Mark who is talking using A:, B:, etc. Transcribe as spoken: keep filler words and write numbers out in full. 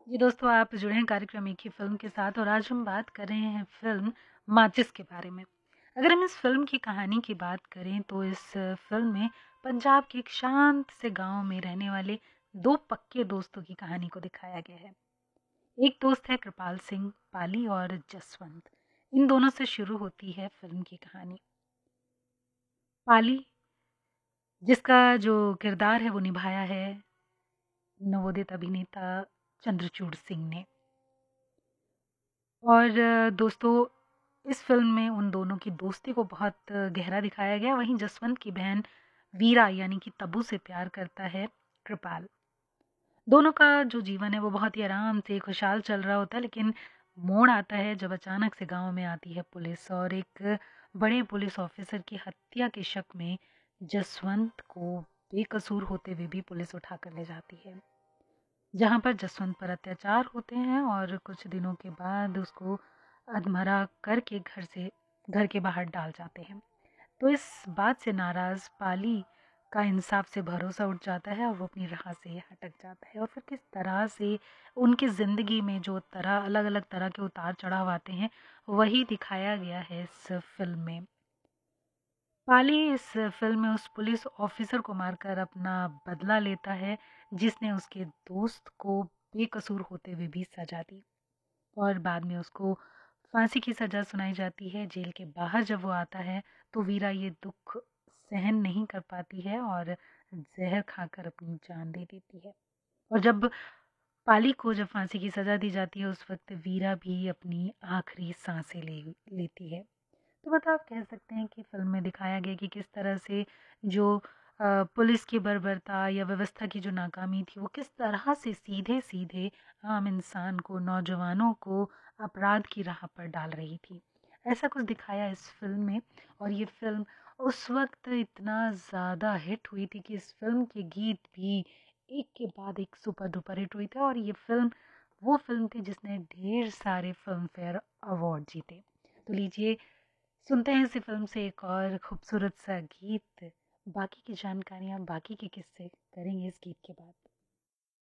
A: जी दोस्तों, आप जुड़े हैं कार्यक्रम एक ही फ़िल्म के साथ और आज हम बात कर रहे हैं फ़िल्म माचिस के बारे में। अगर हम इस फ़िल्म की कहानी की बात करें तो इस फ़िल्म में पंजाब के एक शांत से गाँव में रहने वाले दो पक्के दोस्तों की कहानी को दिखाया गया है। एक दोस्त है कृपाल सिंह पाली और जसवंत। इन दोनों से शुरू होती है फ़िल्म की कहानी। पाली जिसका जो किरदार है वो निभाया है नवोदित अभिनेता चंद्रचूड़ सिंह ने। और अ, दोस्तों इस फ़िल्म में उन दोनों की दोस्ती को बहुत अ, गहरा दिखाया गया। वहीं जसवंत की बहन वीरा यानी कि तब्बू से प्यार करता है कृपाल। दोनों का जो जीवन है वो बहुत ही आराम से खुशहाल चल रहा होता है, लेकिन मोड़ आता है जब अचानक से गाँव में आती है पुलिस और एक बड़े पुलिस ऑफिसर की हत्या के शक में जसवंत को बेकसूर होते हुए भी पुलिस उठा कर ले जाती है। जहाँ पर जसवंत पर अत्याचार होते हैं और कुछ दिनों के बाद उसको अधमरा करके घर से घर के बाहर डाल जाते हैं। तो इस बात से नाराज़ पाली का इंसाफ से भरोसा उठ जाता है और वो अपनी राह से हटक जाता है और फिर किस तरह से उनकी ज़िंदगी में जो तरह अलग-अलग तरह के उतार-चढ़ाव आते हैं, वही दिखाया गया है इस फ़िल्म में। पाली इस फ़िल्म में उस पुलिस ऑफ़िसर को मारकर अपना बदला लेता है, जिसने उसके दोस्त को बेकसूर होते हुए भी सज़ा दी और बाद में उसको फांसी की सज़ा सुनाई जाती है। जेल के बाहर जब वो आता है, तो वीरा ये दुःख सहन नहीं कर पाती है और ज़हर खाकर अपनी जान दे देती है। और जब पाली को जब फांसी की सज़ा दी जाती है, उस वक़्त वीरा भी अपनी आखिरी साँसें ले लेती है। तो मतलब आप कह सकते हैं कि फ़िल्म में दिखाया गया कि किस तरह से जो अ, पुलिस की बर्बरता या व्यवस्था की जो नाकामी थी, वो किस तरह से सीधे-सीधे आम इंसान को, नौजवानों को अपराध की राह पर डाल रही थी। ऐसा कुछ दिखाया इस फ़िल्म में और ये फ़िल्म उस वक़्त इतना ज़्यादा हिट हुई थी कि इस फ़िल्म के गीत भी एक के बाद एक सुपर डुपर हिट हुए थे और ये फ़िल्म वो फ़िल्म थी जिसने ढेर सारे फ़िल्म फेयर अवार्ड जीते। तो लीजिए सुनते हैं इसी फ़िल्म से एक और खूबसूरत सा गीत। बाकी की जानकारियाँ, बाकी के किस्से करेंगे इस गीत के बाद।